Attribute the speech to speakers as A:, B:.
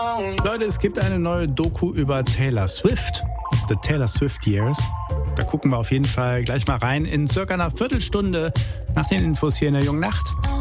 A: Leute, es gibt eine neue Doku über Taylor Swift. The Taylor Swift Years. Da gucken wir auf jeden Fall gleich mal rein in circa einer Viertelstunde nach den Infos hier in der Jungen Nacht.